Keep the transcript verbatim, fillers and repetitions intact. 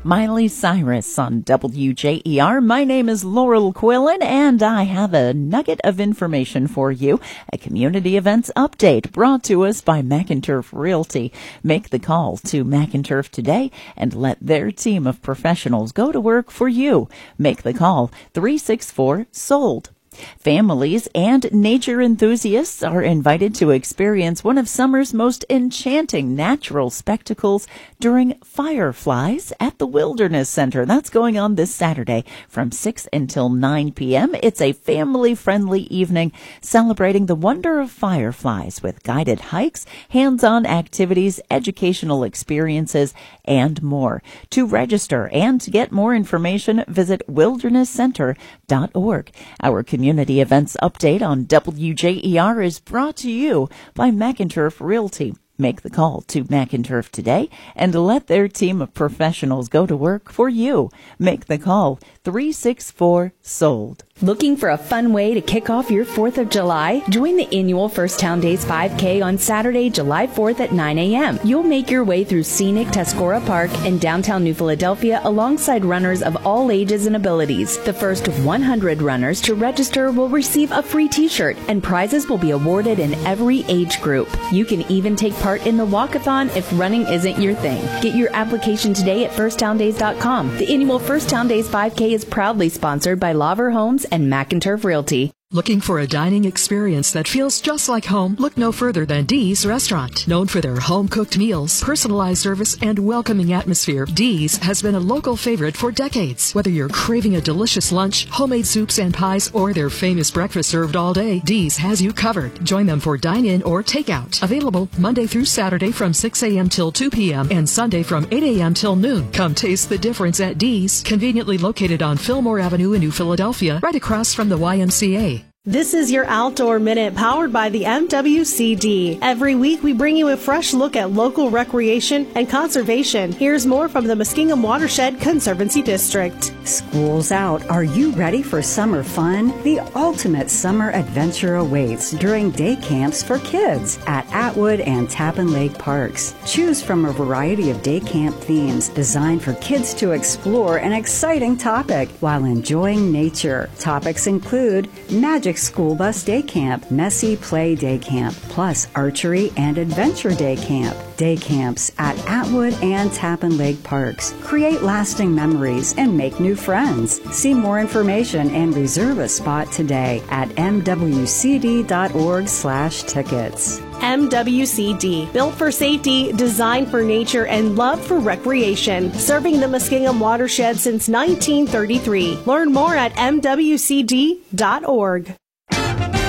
Miley Cyrus on W J E R. My name is Laurel Quillen, and I have a nugget of information for you. A community events update brought to us by McInturf Realty. Make the call to McInturf today and let their team of professionals go to work for you. Make the call three six four, SOLD. Families and nature enthusiasts are invited to experience one of summer's most enchanting natural spectacles during Fireflies at the Wilderness Center. That's going on this Saturday from six until nine p.m. It's a family-friendly evening celebrating the wonder of fireflies with guided hikes, hands-on activities, educational experiences, and more. To register and to get more information, visit wilderness center dot org. Our community Community Events Update on W J E R is brought to you by McInturf Realty. Make the call to McInturf today and let their team of professionals go to work for you. Make the call three six four, SOLD. Looking for a fun way to kick off your fourth of July? Join the annual First Town Days five K on Saturday, July fourth at nine a.m. You'll make your way through scenic Tuscarora Park in downtown New Philadelphia alongside runners of all ages and abilities. The first one hundred runners to register will receive a free t-shirt, and prizes will be awarded in every age group. You can even take part in the walkathon if running isn't your thing. Get your application today at first town days dot com. The annual First Town Days five K is proudly sponsored by Laver Homes and McInturf Realty. Looking for a dining experience that feels just like home? Look no further than Dee's Restaurant. Known for their home-cooked meals, personalized service, and welcoming atmosphere, Dee's has been a local favorite for decades. Whether you're craving a delicious lunch, homemade soups and pies, or their famous breakfast served all day, Dee's has you covered. Join them for dine-in or takeout. Available Monday through Saturday from six a.m. till two p.m. and Sunday from eight a.m. till noon. Come taste the difference at Dee's, conveniently located on Fillmore Avenue in New Philadelphia, right across from the Y M C A. This is your Outdoor Minute powered by the M W C D. Every week we bring you a fresh look at local recreation and conservation. Here's more from the Muskingum Watershed Conservancy District. School's out. Are you ready for summer fun? The ultimate summer adventure awaits during day camps for kids at Atwood and Tappan Lake Parks. Choose from a variety of day camp themes designed for kids to explore an exciting topic while enjoying nature. Topics include magic school bus day camp, messy play day camp, plus archery and adventure day camp. Day camps at Atwood and Tappan Lake Parks. Create lasting memories and make new friends. See more information and reserve a spot today at m w c d dot org slash tickets. M W C D, built for safety, designed for nature, and love for recreation. Serving the Muskingum watershed since nineteen thirty-three. Learn more at m w c d dot org.